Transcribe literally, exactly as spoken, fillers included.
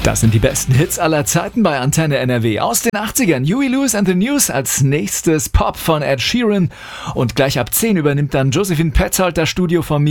Das sind die besten Hits aller Zeiten bei Antenne N R W. Aus den achtzigern, Huey Lewis and the News, als nächstes Pop von Ed Sheeran. Und gleich ab zehn übernimmt dann Josephine Petzold das Studio von mir.